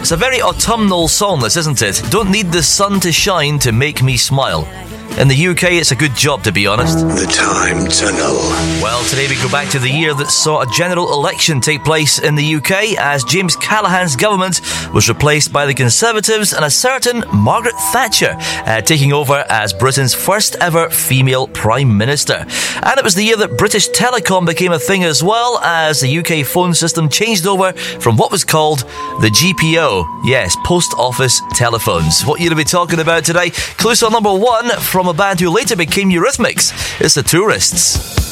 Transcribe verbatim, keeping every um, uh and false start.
It's a very autumnal song, this, isn't it? Don't need the sun to shine to make me smile. In the U K, it's a good job, to be honest. The Time Tunnel. Well, today we go back to the year that saw a general election take place in the U K as James Callaghan's government was replaced by the Conservatives and a certain Margaret Thatcher uh, taking over as Britain's first ever female Prime Minister. And it was the year that British Telecom became a thing as well, as the U K phone system changed over from what was called the G P O. Yes, Post Office Telephones. What you're going to be talking about today? Clue song number one from a band who later became Eurythmics. It's the Tourists.